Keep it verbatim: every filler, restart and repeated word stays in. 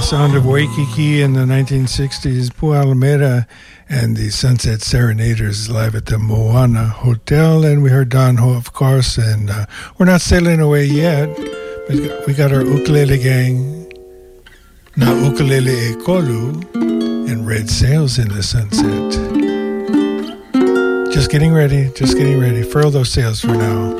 sound of Waikiki in the nineteen sixties, Pua Alameda and the Sunset Serenaders live at the Moana Hotel. And we heard Don Ho, of course, and uh, we're not sailing away yet. We got, we got our ukulele gang, Na Ukulele e Kolu, and Red Sails in the Sunset. Just getting ready, just getting ready. Furl those sails for now.